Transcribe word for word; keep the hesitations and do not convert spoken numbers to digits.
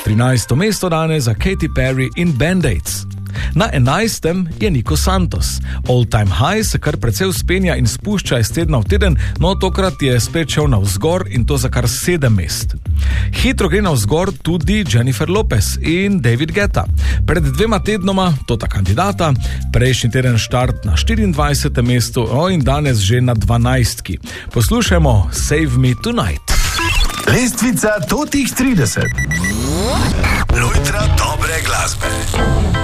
trinajsto mesto danes za Katy Perry in Band-Aids. Na enajstem je Nico Santos. All Time High se kar precej vzpenja in spušča iz tedna v teden, no tokrat je spet šel navzgor in to za kar sedem mest. Hitro gre navzgor tudi Jennifer Lopez in David Guetta. Pred dvema tednoma to ta kandidata, prejšnji teden štart na štiriindvajsetem mestu, no in danes že na dvanajstki. Poslušajmo Save Me Tonight. Lestvica totih trideset. Lojtra dobre glasbe.